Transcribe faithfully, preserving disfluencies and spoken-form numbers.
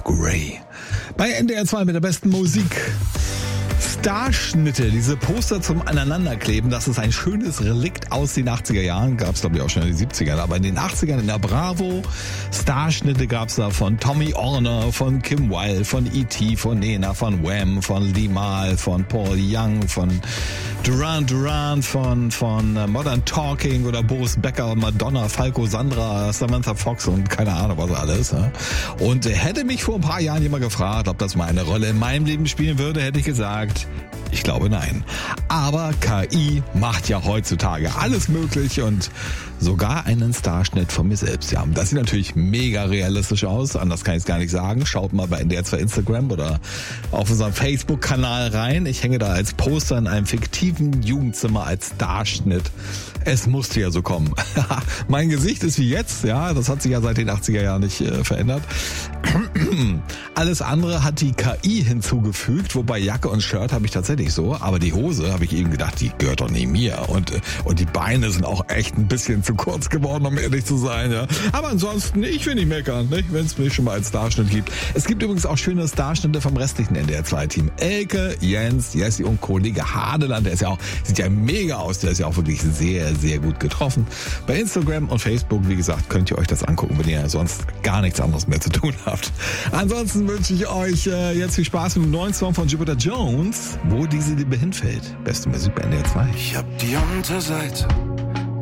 Grey. Bei N D R zwei mit der besten Musik. Starschnitte, diese Poster zum Aneinanderkleben, das ist ein schönes Relikt aus den achtziger Jahren. Gab es glaube ich auch schon in den siebzigern, aber in den achtzigern in der Bravo. Starschnitte gab es da von Tommy Orner, von Kim Wilde, von E T, von Nena, von Wham, von Limahl, von Paul Young, von Duran Duran, von, von Modern Talking oder Boris Becker, Madonna, Falco, Sandra, Samantha Fox und keine Ahnung was alles. Und hätte mich vor ein paar Jahren jemand gefragt, ob das mal eine Rolle in meinem Leben spielen würde, hätte ich gesagt, ich glaube nein. Aber K I macht ja heutzutage alles möglich und sogar einen Starschnitt von mir selbst. Ja, das sieht natürlich mega realistisch aus, anders kann ich es gar nicht sagen. Schaut mal bei N D R zwei Instagram oder auf unserem Facebook-Kanal rein. Ich hänge da als Poster in einem fiktiven Jugendzimmer als Starschnitt. Es musste ja so kommen. Mein Gesicht ist wie jetzt, ja, das hat sich ja seit den achtziger Jahren nicht äh, verändert. Alles andere hat die K I hinzugefügt, wobei Jacke und Shirt habe ich tatsächlich so, aber die Hose habe ich eben gedacht, die gehört doch nicht mir und und die Beine sind auch echt ein bisschen zu kurz geworden, um ehrlich zu sein, ja. Aber ansonsten, ich will nicht meckern, nicht, wenn es mich schon mal als Starschnitt gibt. Es gibt übrigens auch schöne Starschnitte vom restlichen N D R zwei Team. Elke, Jens, Jessie und Kollege Hadeland, der ist ja auch, sieht ja mega aus, der ist ja auch wirklich sehr, sehr gut getroffen. Bei Instagram und Facebook, wie gesagt, könnt ihr euch das angucken, wenn ihr sonst gar nichts anderes mehr zu tun habt. Ansonsten wünsche ich euch äh, jetzt viel Spaß mit dem neuen Song von Jupiter Jones, Wo diese Liebe hinfällt. Beste Musik bei N D R zwei. Ich hab die Unterseite